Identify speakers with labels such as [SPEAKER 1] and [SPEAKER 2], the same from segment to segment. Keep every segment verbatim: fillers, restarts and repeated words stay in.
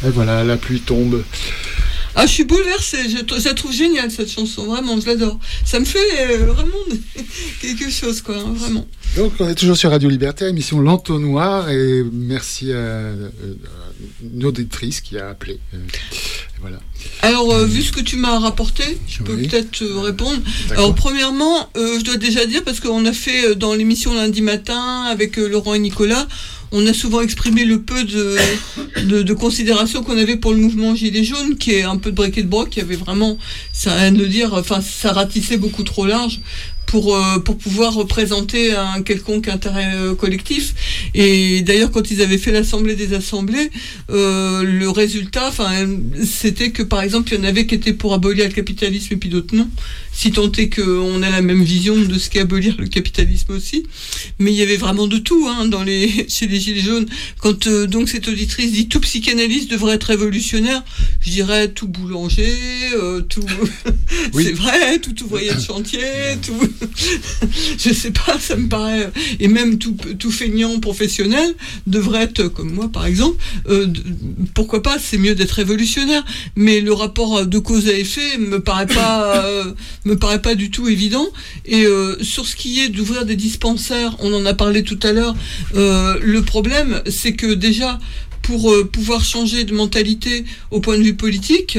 [SPEAKER 1] Et voilà, la pluie tombe.
[SPEAKER 2] Ah, je suis bouleversée, je, je la trouve géniale cette chanson, vraiment, je l'adore. Ça me fait euh, vraiment quelque chose, quoi, hein, vraiment.
[SPEAKER 1] Donc, on est toujours sur Radio Libertaire, émission L'Entonnoir, et merci à une auditrice qui a appelé. Voilà.
[SPEAKER 2] Alors, euh, vu ce que tu m'as rapporté, je peux
[SPEAKER 1] oui.
[SPEAKER 2] peut-être euh, répondre.
[SPEAKER 1] D'accord.
[SPEAKER 2] Alors, premièrement, euh, je dois déjà dire, parce qu'on a fait euh, dans l'émission lundi matin avec euh, Laurent et Nicolas, on a souvent exprimé le peu de, de, de considération qu'on avait pour le mouvement Gilets jaunes, qui est un peu de briquet de broc, qui avait vraiment, ça a rien de dire, enfin, ça ratissait beaucoup trop large pour, euh, pour pouvoir représenter un quelconque intérêt euh, collectif. Et d'ailleurs, quand ils avaient fait l'Assemblée des Assemblées, euh, le résultat, enfin, c'était que, par exemple, il y en avait qui étaient pour abolir le capitalisme et puis d'autres non, si tant est qu'on a la même vision de ce qu'est abolir le capitalisme aussi. Mais il y avait vraiment de tout, hein, dans les, chez les Gilets jaunes. Quand euh, donc cette auditrice dit tout psychanalyste devrait être révolutionnaire, je dirais tout boulanger, euh, tout, oui. C'est vrai, tout ouvrier de chantier, tout, je sais pas, ça me paraît, et même tout, tout feignant professionnel devrait être, comme moi par exemple, euh, pourquoi pas, c'est mieux d'être révolutionnaire, mais le rapport de cause à effet me paraît pas, euh, me paraît pas du tout évident. Et euh, sur ce qui est d'ouvrir des dispensaires, on en a parlé tout à l'heure, euh, le problème c'est que déjà pour euh, pouvoir changer de mentalité au point de vue politique,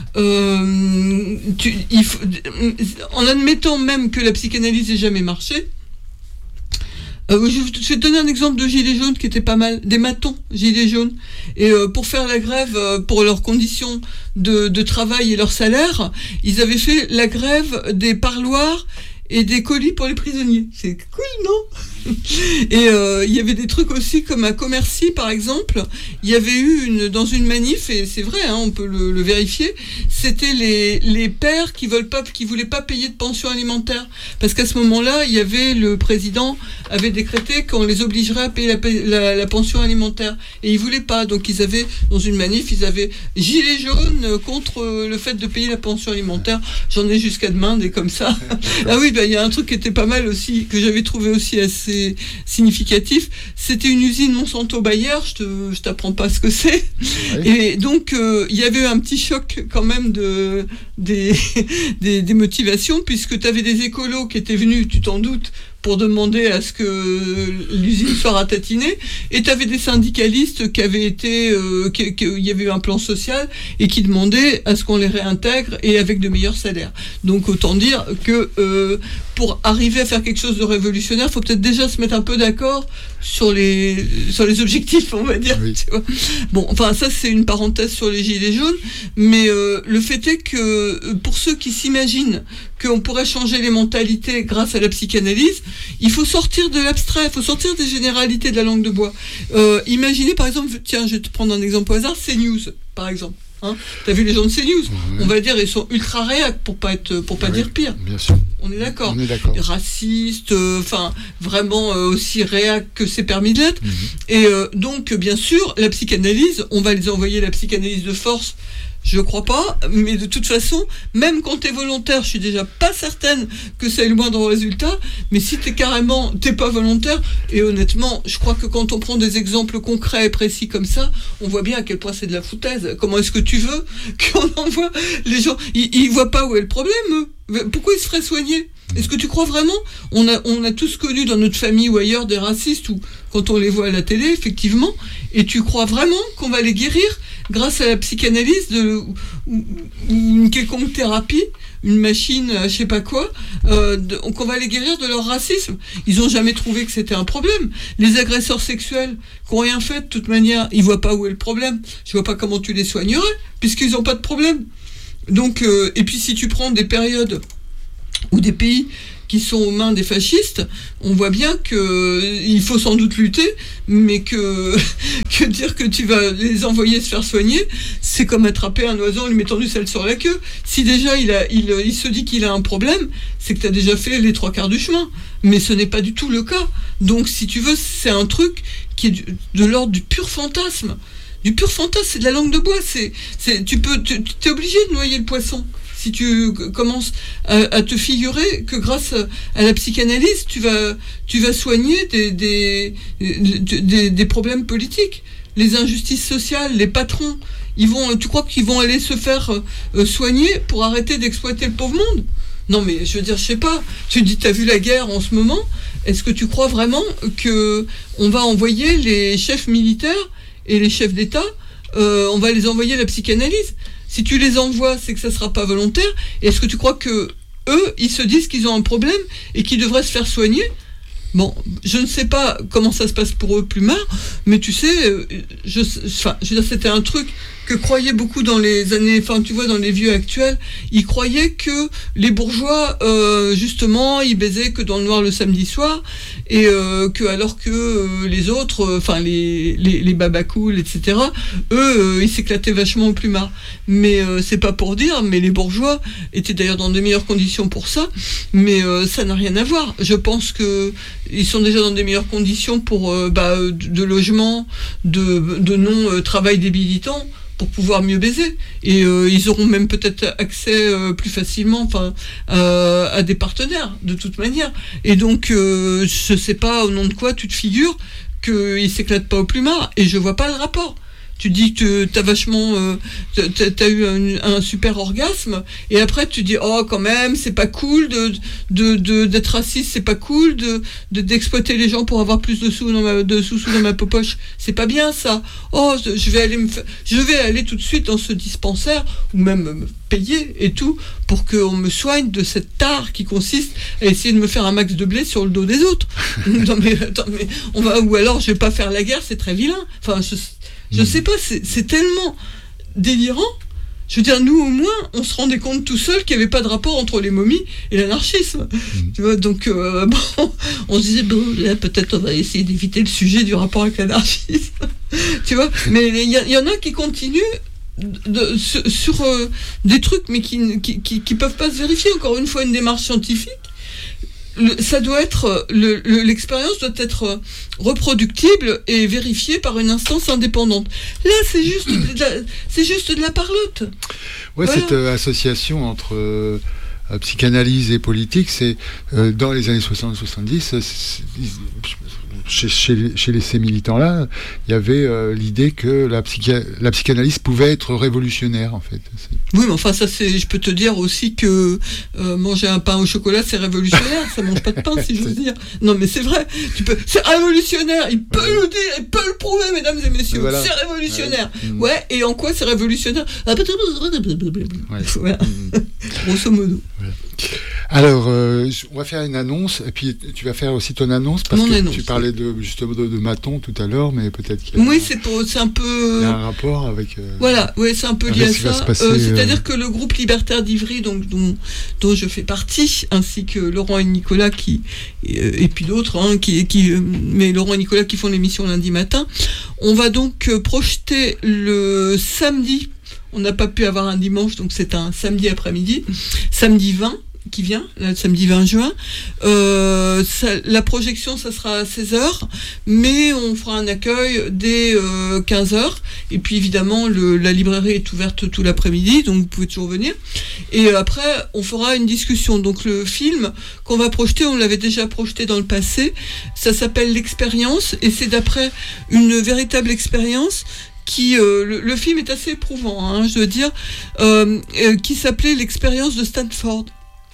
[SPEAKER 2] euh, tu, il faut, en admettant même que la psychanalyse n'ait jamais marché, euh, je, je vais te donner un exemple de gilets jaunes qui était pas mal, des matons gilets jaunes, et euh, pour faire la grève, euh, pour leurs conditions de, de travail et leur salaire, ils avaient fait la grève des parloirs et des colis pour les prisonniers. C'est cool, non? Et il euh, y avait des trucs aussi comme à Commercy, par exemple. Il y avait eu une, dans une manif, et c'est vrai, hein, on peut le, le vérifier, c'était les, les pères qui veulent pas, qui voulaient pas payer de pension alimentaire. Parce qu'à ce moment-là, il y avait, le président avait décrété qu'on les obligerait à payer la, la, la pension alimentaire. Et ils voulaient pas. Donc ils avaient, dans une manif, ils avaient gilets jaunes contre le fait de payer la pension alimentaire. J'en ai jusqu'à demain, des comme ça. Ah oui, il ben, y a un truc qui était pas mal aussi, que j'avais trouvé aussi assez significatif, c'était une usine Monsanto-Bayer, je, te, je t'apprends pas ce que c'est, oui. Et donc il euh, y avait eu un petit choc quand même de, des, des, des motivations, puisque tu avais des écolos qui étaient venus, tu t'en doutes, pour demander à ce que l'usine soit ratatinée, et tu avais des syndicalistes qui avaient été, euh, qu'il y avait eu un plan social, et qui demandaient à ce qu'on les réintègre, et avec de meilleurs salaires. Donc autant dire que euh, pour arriver à faire quelque chose de révolutionnaire, il faut peut-être déjà se mettre un peu d'accord sur les, sur les objectifs, on va dire. Oui. Tu vois. Bon, enfin ça c'est une parenthèse sur les gilets jaunes, mais euh, le fait est que pour ceux qui s'imaginent qu'on pourrait changer les mentalités grâce à la psychanalyse, il faut sortir de l'abstrait, il faut sortir des généralités de la langue de bois. Euh, imaginez par exemple, tiens, je vais te prendre un exemple au hasard, CNews, par exemple. Hein, t'as vu les gens de CNews, mmh. On va dire ils sont ultra réac pour pas être, pour pas oui, dire pire.
[SPEAKER 1] Bien sûr.
[SPEAKER 2] On est d'accord.
[SPEAKER 1] On est d'accord.
[SPEAKER 2] Racistes, enfin euh, vraiment euh, aussi réac que c'est permis de l'être. Mmh. Et euh, donc bien sûr la psychanalyse, on va les envoyer la psychanalyse de force. Je crois pas, mais de toute façon, même quand t'es volontaire, je suis déjà pas certaine que ça ait le moindre résultat, mais si t'es carrément, t'es pas volontaire, et honnêtement, je crois que quand on prend des exemples concrets et précis comme ça, on voit bien à quel point c'est de la foutaise. Comment est-ce que tu veux qu'on envoie les gens, ils, ils voient pas où est le problème, eux. Pourquoi ils se feraient soigner? Est-ce que tu crois vraiment? On a, on a tous connu dans notre famille ou ailleurs des racistes, ou quand on les voit à la télé, effectivement, et tu crois vraiment qu'on va les guérir grâce à la psychanalyse de, ou, ou une quelconque thérapie, une machine, je sais pas quoi, euh, de, qu'on va les guérir de leur racisme? Ils ont jamais trouvé que c'était un problème. Les agresseurs sexuels qui ont rien fait, de toute manière, ils voient pas où est le problème. Je vois pas comment tu les soignerais, puisqu'ils ont pas de problème. Donc, euh, et puis si tu prends des périodes ou des pays qui sont aux mains des fascistes, on voit bien que euh, il faut sans doute lutter, mais que, que dire que tu vas les envoyer se faire soigner, c'est comme attraper un oiseau en lui mettant du sel sur la queue. Si déjà il, a, il, il se dit qu'il a un problème, c'est que tu as déjà fait les trois quarts du chemin. Mais ce n'est pas du tout le cas. Donc si tu veux, c'est un truc qui est du, de l'ordre du pur fantasme. Du pur fantasme, c'est de la langue de bois. C'est, c'est, tu peux, tu es obligé de noyer le poisson. Si tu commences à, à te figurer que grâce à la psychanalyse, tu vas, tu vas soigner des, des, des, des problèmes politiques. les injustices sociales, les patrons, ils vont, tu crois qu'ils vont aller se faire euh, soigner pour arrêter d'exploiter le pauvre monde? Non mais je veux dire, je sais pas, tu dis t'as vu la guerre en ce moment, est-ce que tu crois vraiment que on va envoyer les chefs militaires et les chefs d'État, euh, on va les envoyer à la psychanalyse? Si tu les envoies, c'est que ça sera pas volontaire. Et est-ce que tu crois que eux, ils se disent qu'ils ont un problème et qu'ils devraient se faire soigner? Bon, je ne sais pas comment ça se passe pour eux plus tard, mais tu sais, je, enfin, je veux dire, c'était un truc que croyaient beaucoup dans les années, enfin, tu vois, dans les vieux actuels, ils croyaient que les bourgeois, euh, justement, ils baisaient que dans le noir le samedi soir, et euh, que alors que euh, les autres, enfin, euh, les, les, les babacools, et cetera, eux, euh, ils s'éclataient vachement au plumard. Mais euh, c'est pas pour dire, mais les bourgeois étaient d'ailleurs dans de meilleures conditions pour ça, mais euh, ça n'a rien à voir. Je pense que ils sont déjà dans des meilleures conditions pour euh, bah, de, de logement, de, de non-travail débilitant, pour pouvoir mieux baiser. Et euh, ils auront même peut-être accès euh, plus facilement, enfin, euh, à des partenaires, de toute manière. Et donc, euh, je sais pas au nom de quoi tu te figures qu'ils s'éclatent pas au plumard, et je vois pas le rapport. Tu dis que t'as vachement, euh, t'as, t'as eu un, un super orgasme, et après tu dis oh quand même c'est pas cool de, de, de d'être raciste, c'est pas cool de, de d'exploiter les gens pour avoir plus de sous dans ma de sous sous dans ma poche, c'est pas bien ça. Oh je vais aller me fa- je vais aller tout de suite dans ce dispensaire ou même me payer et tout pour qu'on me soigne de cette tare qui consiste à essayer de me faire un max de blé sur le dos des autres. Non mais attends mais on va ou alors je vais pas faire la guerre, c'est très vilain. Enfin je Je sais pas, c'est, c'est tellement délirant. Je veux dire, nous au moins, on se rendait compte tout seul qu'il n'y avait pas de rapport entre les momies et l'anarchisme. Mmh. Tu vois, donc euh, bon, on se disait bon, là peut-être on va essayer d'éviter le sujet du rapport avec l'anarchisme. Tu vois, mais il y, y en a qui continuent de, sur, sur euh, des trucs, mais qui, qui, qui, qui peuvent pas se vérifier. Encore une fois, une démarche scientifique. Le, ça doit être le, le, l'expérience doit être reproductible et vérifiée par une instance indépendante. Là, c'est juste de la, c'est juste de la parlotte.
[SPEAKER 1] Ouais, voilà. Cette euh, association entre euh, psychanalyse et politique, c'est euh, dans les années soixante soixante-dix, chez, chez, chez les, ces militants-là, il y avait euh, l'idée que la, psychi- la psychanalyse pouvait être révolutionnaire, en fait. C'est...
[SPEAKER 2] Oui, mais enfin, ça, c'est, je peux te dire aussi que euh, manger un pain au chocolat, c'est révolutionnaire. Ça mange pas de pain, si j'ose dire. Non, mais c'est vrai. Tu peux, c'est révolutionnaire. Il peut ouais. le dire, il peut le prouver, mesdames et messieurs. Voilà. C'est révolutionnaire. Ouais. Mmh. ouais, et en quoi c'est révolutionnaire? Ouais. Voilà. Mmh. Grosso modo.
[SPEAKER 1] Ouais. Alors, euh, on va faire une annonce, et puis tu vas faire aussi ton annonce, parce Mon que annonce, tu parlais de, justement de, de Maton tout à l'heure, mais peut-être qu'il y a,
[SPEAKER 2] oui, c'est, pour, c'est un peu...
[SPEAKER 1] il y a un rapport avec... Euh,
[SPEAKER 2] voilà, ouais, c'est un peu lié à ça.
[SPEAKER 1] Passer,
[SPEAKER 2] euh, c'est-à-dire
[SPEAKER 1] euh...
[SPEAKER 2] que le groupe Libertaire d'Ivry, donc, dont, dont je fais partie, ainsi que Laurent et Nicolas, qui, et, et puis d'autres, hein, qui, qui, mais Laurent et Nicolas qui font l'émission lundi matin, on va donc projeter le samedi, on n'a pas pu avoir un dimanche, donc c'est un samedi après-midi, samedi vingt, qui vient, là, le samedi vingt juin. Euh, ça, la projection, ça sera à seize heures, mais on fera un accueil dès euh, quinze heures. Et puis évidemment, le, la librairie est ouverte tout l'après-midi, donc vous pouvez toujours venir. Et après, on fera une discussion. Donc le film qu'on va projeter, on l'avait déjà projeté dans le passé. Ça s'appelle L'Expérience, et c'est d'après une véritable expérience qui euh, le, le film est assez éprouvant, hein, je veux dire, euh, euh, qui s'appelait L'expérience de Stanford.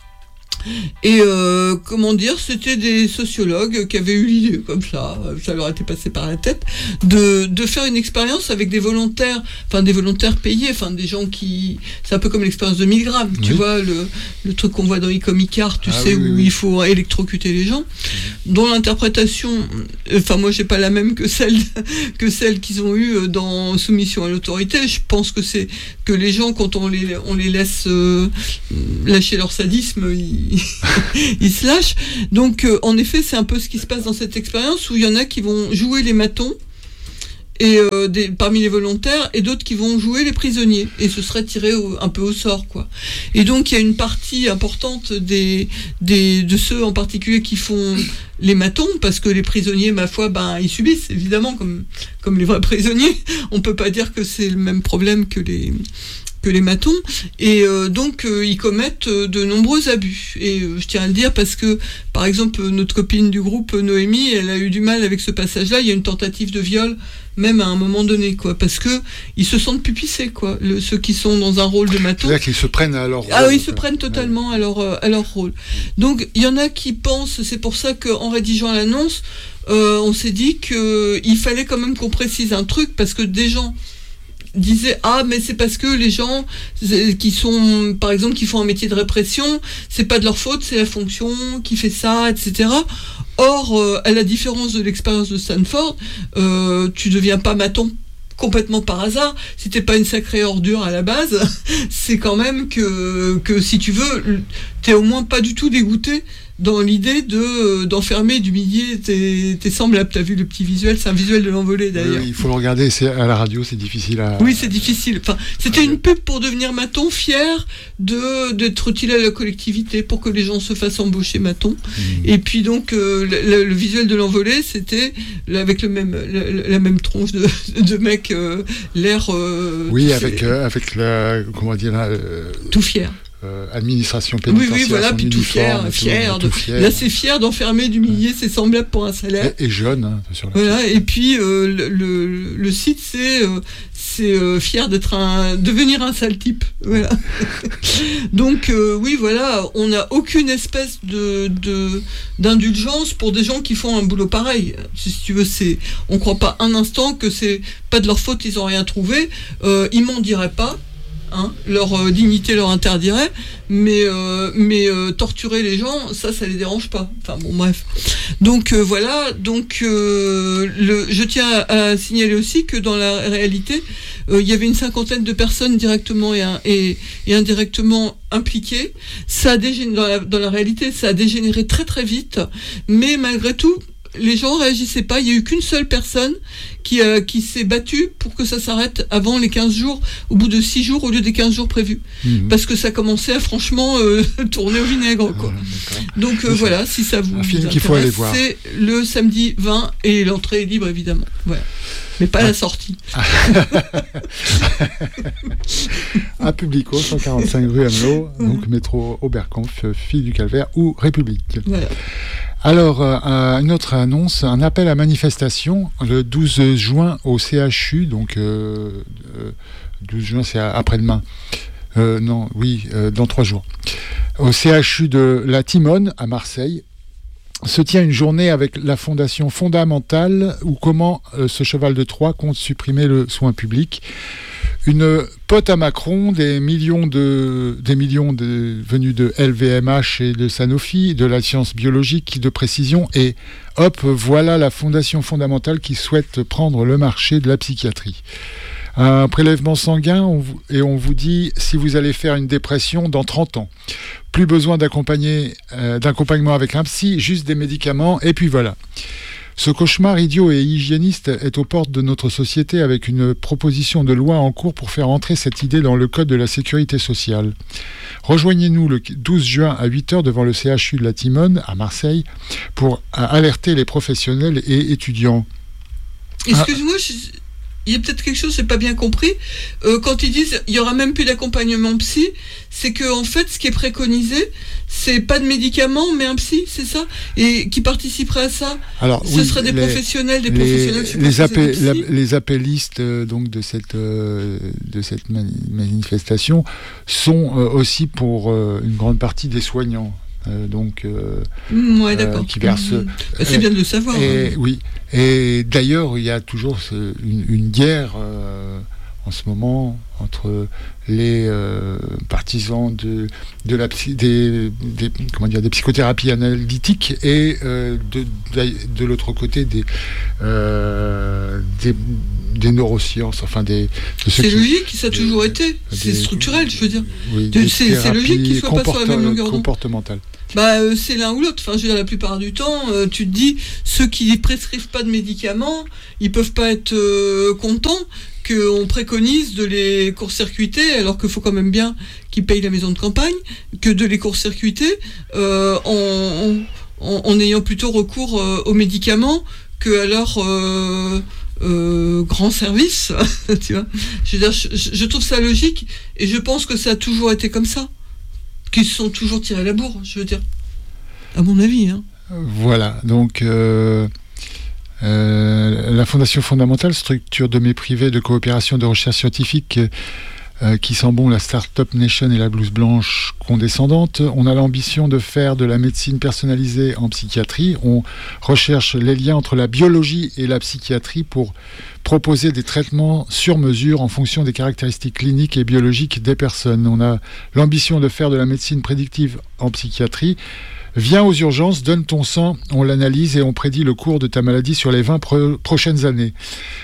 [SPEAKER 2] Et euh, comment dire, c'était des sociologues qui avaient eu l'idée comme ça, ça leur était passé par la tête, de, de faire une expérience avec des volontaires, enfin des volontaires payés, enfin des gens qui, c'est un peu comme l'expérience de mille grammes, oui. Tu vois, le, le truc qu'on voit dans Icomic Art, tu ah, sais, oui, où oui. il faut électrocuter les gens, mmh. dont l'interprétation, enfin moi j'ai pas la même que celle, que celle qu'ils ont eue dans Soumission à l'autorité. Je pense que c'est que les gens, quand on les, on les laisse euh, lâcher leur sadisme, ils ils se lâchent. Donc euh, en effet c'est un peu ce qui se passe dans cette expérience, où il y en a qui vont jouer les matons et euh, des, parmi les volontaires, et d'autres qui vont jouer les prisonniers, et ce serait tiré au, un peu au sort, quoi. Et donc il y a une partie importante des, des, de ceux en particulier qui font les matons, parce que les prisonniers, ma foi, ben ils subissent évidemment comme, comme les vrais prisonniers. On peut pas dire que c'est le même problème que les que les matons, et euh, donc euh, ils commettent euh, de nombreux abus. Et euh, je tiens à le dire parce que, par exemple, notre copine du groupe, Noémie, elle a eu du mal avec ce passage-là. Il y a une tentative de viol, même à un moment donné, quoi, parce que ils se sentent pupissés, quoi, le, ceux qui sont dans un rôle de maton.
[SPEAKER 1] C'est-à-dire qu'ils se prennent à leur rôle.
[SPEAKER 2] Ah oui, ils se prennent totalement ouais. à leur à leur rôle. Donc il y en a qui pensent, c'est pour ça qu'en rédigeant l'annonce, euh, on s'est dit que il fallait quand même qu'on précise un truc, parce que des gens disaient ah mais c'est parce que les gens qui sont par exemple qui font un métier de répression, c'est pas de leur faute, c'est la fonction qui fait ça, et cetera. Or, euh, à la différence de l'expérience de Stanford, euh, tu deviens pas maton complètement par hasard. Si t'es pas une sacrée ordure à la base, c'est quand même que, que si tu veux, t'es au moins pas du tout dégoûté dans l'idée de d'enfermer, d'humilier tes, tes semblables. T'as vu le petit visuel, c'est un visuel de l'envolée d'ailleurs.
[SPEAKER 1] Oui, il faut le regarder, c'est à la radio, c'est difficile à...
[SPEAKER 2] Oui, c'est difficile. Enfin, c'était une pub pour devenir maton, fier de, d'être utile à la collectivité, pour que les gens se fassent embaucher maton. Mmh. Et puis donc, euh, le, le visuel de l'envolée, c'était avec le même, la, la même tronche de, de mec, euh, l'air... Euh,
[SPEAKER 1] oui, avec, euh, avec la... Comment dire là, euh...
[SPEAKER 2] tout fier.
[SPEAKER 1] Euh, administration pénitentiaire.
[SPEAKER 2] Oui, oui, voilà, puis tout fier, fier, de, fier. Là, c'est fier d'enfermer, d'humilier ouais. ses semblables pour un salaire.
[SPEAKER 1] Et, et jeune, hein, sur la
[SPEAKER 2] voilà, et puis euh, le, le, le site, c'est, euh, c'est euh, fier d'être un, devenir un sale type. Voilà. Donc, euh, oui, voilà, on n'a aucune espèce de, de, d'indulgence pour des gens qui font un boulot pareil. Si tu veux, c'est, on ne croit pas un instant que c'est pas de leur faute, ils n'ont rien trouvé. Euh, ils m'en diraient pas. Hein, leur euh, dignité leur interdirait, mais, euh, mais euh, torturer les gens, ça, ça les dérange pas. Enfin bon, bref. Donc euh, voilà, donc euh, le, je tiens à, à signaler aussi que dans la réalité, euh, il y avait une cinquantaine de personnes directement et, et, et indirectement impliquées. Ça a dégénéré, dans la, dans la réalité, ça a dégénéré très très vite, mais malgré tout, les gens réagissaient pas. Il y a eu qu'une seule personne qui, euh, qui s'est battue pour que ça s'arrête avant les quinze jours, au bout de six jours au lieu des quinze jours prévus. Mmh. Parce que ça commençait à franchement euh, tourner au vinaigre, quoi. Ah, donc euh, voilà, si ça vous,
[SPEAKER 1] un film
[SPEAKER 2] vous
[SPEAKER 1] qu'il faut aller voir.
[SPEAKER 2] C'est le samedi vingt et l'entrée est libre évidemment. Voilà. Mais pas ah. la sortie.
[SPEAKER 1] À Publico, cent quarante-cinq rue Amelot, mmh. donc métro Oberkampf, Fille du Calvaire ou République. Voilà. Alors, euh, une autre annonce, un appel à manifestation le douze juin au C H U, donc euh, douze juin c'est après-demain, euh, non, oui, euh, dans trois jours. Au C H U de la Timone à Marseille, se tient une journée avec la Fondation Fondamentale, ou comment euh, ce cheval de Troie compte supprimer le soin public. Une pote à Macron, des millions de, des millions de, venus de L V M H et de Sanofi, de la science biologique de précision, et hop, voilà la Fondation Fondamentale qui souhaite prendre le marché de la psychiatrie. Un prélèvement sanguin, on vous, et on vous dit si vous allez faire une dépression dans trente ans. Plus besoin d'accompagner, euh, d'accompagnement avec un psy, juste des médicaments, et puis voilà. Ce cauchemar idiot et hygiéniste est aux portes de notre société, avec une proposition de loi en cours pour faire entrer cette idée dans le code de la sécurité sociale. Rejoignez-nous le douze juin à huit heures devant le C H U de la Timone à Marseille pour alerter les professionnels et étudiants.
[SPEAKER 2] Excuse-moi, je... il y a peut-être quelque chose, j'ai pas bien compris. Euh, quand ils disent il y aura même plus d'accompagnement psy, c'est que en fait, ce qui est préconisé, c'est pas de médicaments, mais un psy, c'est ça, et qui participerait à ça.
[SPEAKER 1] Alors,
[SPEAKER 2] ce
[SPEAKER 1] oui,
[SPEAKER 2] seraient des
[SPEAKER 1] les,
[SPEAKER 2] professionnels, des
[SPEAKER 1] les,
[SPEAKER 2] professionnels.
[SPEAKER 1] Les, appel, la, les appellistes euh, donc de cette euh, de cette mani- manifestation sont euh, aussi pour euh, une grande partie des soignants. Euh, donc, euh,
[SPEAKER 2] mmh, ouais, d'accord.
[SPEAKER 1] Euh, qui versent.
[SPEAKER 2] Mmh. Bah, c'est bien de le savoir.
[SPEAKER 1] Et,
[SPEAKER 2] hein.
[SPEAKER 1] Oui. Et d'ailleurs, il y a toujours ce, une, une guerre euh, en ce moment entre les euh, partisans de, de la des, des comment dire des psychothérapies analytiques et euh, de, de, de l'autre côté des, euh, des des neurosciences, enfin des.
[SPEAKER 2] De c'est qui, logique, ça a des, toujours été. Des, c'est structurel, je veux dire.
[SPEAKER 1] Oui,
[SPEAKER 2] de, c'est, c'est logique qu'ils soient pas sur la même longueur d'onde.
[SPEAKER 1] Comportementale.
[SPEAKER 2] Bah, euh, c'est l'un ou l'autre. Enfin, je veux dire, la plupart du temps, euh, tu te dis, ceux qui prescrivent pas de médicaments, ils peuvent pas être euh, contents qu'on préconise de les court-circuiter, alors qu'il faut quand même bien qu'ils payent la maison de campagne, que de les court-circuiter euh, en, en, en ayant plutôt recours euh, aux médicaments que à leur euh, euh, grand service, tu vois. Je veux dire, je, je trouve ça logique, et je pense que ça a toujours été comme ça, qu'ils se sont toujours tirés la bourre, je veux dire, à mon avis. Hein.
[SPEAKER 1] Voilà, donc euh, euh, la Fondation fondamentale, structure de mes privés de coopération de recherche scientifique euh, qui sent bon la Startup Nation et la blouse blanche condescendante. On a l'ambition de faire de la médecine personnalisée en psychiatrie. On recherche les liens entre la biologie et la psychiatrie pour proposer des traitements sur mesure en fonction des caractéristiques cliniques et biologiques des personnes. On a l'ambition de faire de la médecine prédictive en psychiatrie. Viens aux urgences, donne ton sang, on l'analyse et on prédit le cours de ta maladie sur les vingt pro- prochaines années.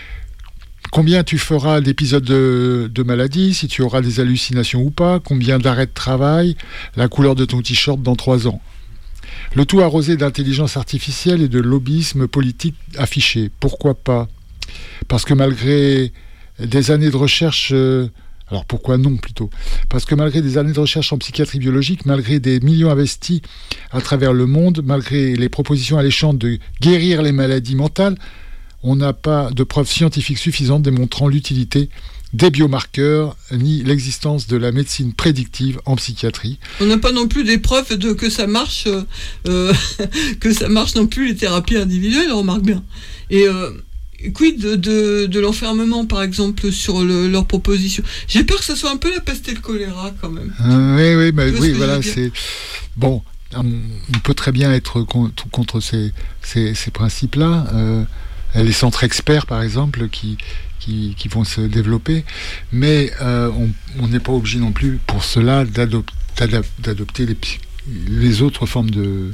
[SPEAKER 1] Combien tu feras d'épisodes de, de maladie, si tu auras des hallucinations ou pas, combien d'arrêts de travail, la couleur de ton t-shirt dans trois ans. Le tout arrosé d'intelligence artificielle et de lobbyisme politique affiché. Pourquoi pas ? Parce que malgré des années de recherche... Euh, alors pourquoi non plutôt ? Parce que malgré des années de recherche en psychiatrie biologique, malgré des millions investis à travers le monde, malgré les propositions alléchantes de guérir les maladies mentales, on n'a pas de preuves scientifiques suffisantes démontrant l'utilité des biomarqueurs ni l'existence de la médecine prédictive en psychiatrie.
[SPEAKER 2] On n'a pas non plus des preuves de que ça marche, euh, que ça marche non plus les thérapies individuelles, on remarque bien. Et euh, quid de, de, de l'enfermement, par exemple, sur le, leur proposition ? J'ai peur que ça soit un peu la peste et le choléra, quand même.
[SPEAKER 1] Euh, oui, oui, bah, oui, voilà, c'est bon. On peut très bien être contre, contre ces, ces, ces principes-là. Euh, les centres experts, par exemple, qui, qui, qui vont se développer, mais euh, on n'est pas obligé non plus, pour cela, d'adop- d'adopter les, les autres formes de,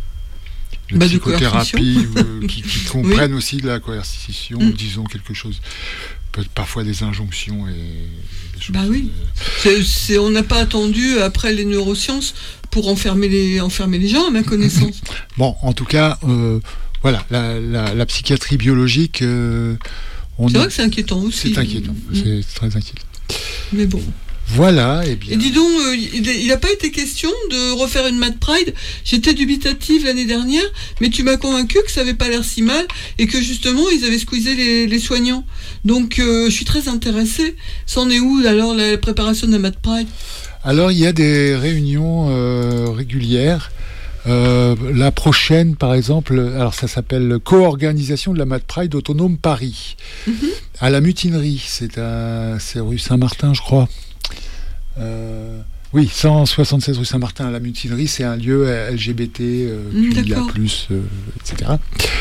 [SPEAKER 1] de bah, psychothérapie ou, qui, qui comprennent oui. aussi de la coercition, mm. disons quelque chose, peut, parfois des injonctions et des choses.
[SPEAKER 2] Bah oui. C'est, c'est, on n'a pas attendu après les neurosciences pour enfermer les, enfermer les gens, à ma connaissance.
[SPEAKER 1] Bon, en tout cas... Euh, Voilà, la, la, la psychiatrie biologique... Euh, on
[SPEAKER 2] c'est
[SPEAKER 1] a...
[SPEAKER 2] vrai que c'est inquiétant aussi.
[SPEAKER 1] C'est inquiétant, mmh. c'est très inquiétant.
[SPEAKER 2] Mais bon.
[SPEAKER 1] Voilà, et bien...
[SPEAKER 2] Et dis donc, euh, il n'a pas été question de refaire une Mad Pride. J'étais dubitative l'année dernière, mais tu m'as convaincu que ça n'avait pas l'air si mal, et que justement, ils avaient squeezé les, les soignants. Donc, euh, je suis très intéressée. C'en est où, alors, la préparation de la Mad Pride ?
[SPEAKER 1] Alors, il y a des réunions euh, régulières. Euh, la prochaine, par exemple, alors ça s'appelle Co-organisation de la Mad Pride Autonome Paris, mm-hmm. à la Mutinerie, c'est à c'est rue Saint-Martin, je crois. Euh, oui, cent soixante-seize rue Saint-Martin, à la Mutinerie, c'est un lieu L G B T, euh,
[SPEAKER 2] mm,
[SPEAKER 1] Q I A plus, euh, et cetera.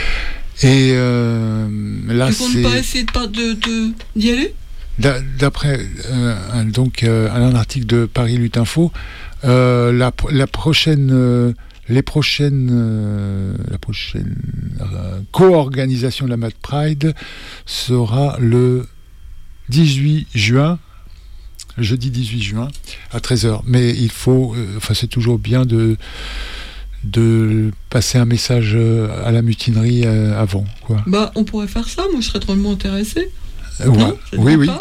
[SPEAKER 1] Et euh, là,
[SPEAKER 2] tu
[SPEAKER 1] c'est.
[SPEAKER 2] Tu comptes pas essayer de, de, de, d'y aller ?
[SPEAKER 1] D'après euh, donc euh, un article de Paris Lutinfo, euh, la, la prochaine. Euh, Les prochaines, euh, la prochaine euh, co-organisation de la Mad Pride sera le dix-huit juin, jeudi dix-huit juin, à treize heures. Mais il faut, euh, enfin c'est toujours bien de, de passer un message à la mutinerie euh, avant, quoi.
[SPEAKER 2] Bah, on pourrait faire ça, moi je serais drôlement intéressé.
[SPEAKER 1] Euh, ouais. Oui, oui.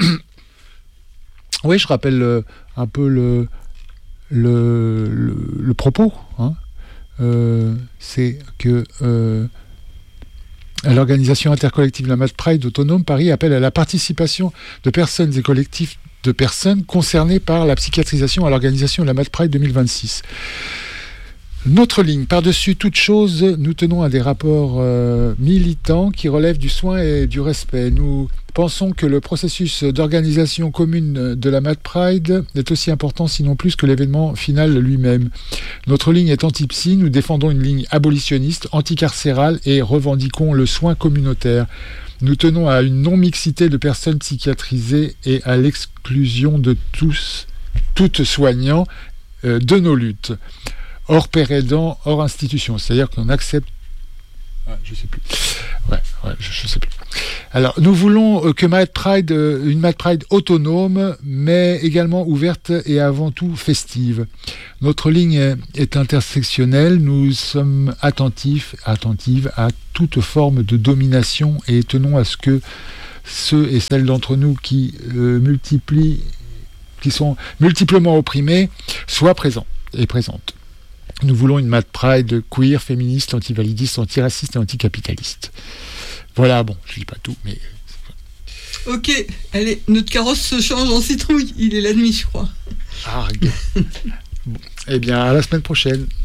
[SPEAKER 1] Oui, je rappelle euh, un peu le, le, le, le propos, hein. Euh, c'est que euh, l'organisation intercollective de la Mad Pride Autonome Paris appelle à la participation de personnes et collectifs de personnes concernées par la psychiatrisation à l'organisation de la Mad Pride deux mille vingt-six. Notre ligne, par-dessus toute chose, nous tenons à des rapports euh, militants qui relèvent du soin et du respect. Nous pensons que le processus d'organisation commune de la Mad Pride est aussi important, sinon plus, que l'événement final lui-même. Notre ligne est anti-psy, nous défendons une ligne abolitionniste, anticarcérale et revendiquons le soin communautaire. Nous tenons à une non-mixité de personnes psychiatrisées et à l'exclusion de tous, toutes soignants euh, de nos luttes. Hors père aidant, hors institution. C'est-à-dire qu'on accepte... Ah, je sais plus. Ouais, ouais, je, je sais plus. Alors, nous voulons que Mad Pride, une Mad Pride autonome, mais également ouverte et avant tout festive. Notre ligne est intersectionnelle. Nous sommes attentifs, attentives à toute forme de domination et tenons à ce que ceux et celles d'entre nous qui euh, multiplient, qui sont multiplement opprimés, soient présents et présentes. Nous voulons une Mad Pride queer, féministe, antivalidiste, antiraciste et anticapitaliste. Voilà, bon, je dis pas tout, mais...
[SPEAKER 2] Ok, allez, notre carrosse se change en citrouille. Il est la nuit, je crois.
[SPEAKER 1] Ah, bon. Eh bien, à la semaine prochaine.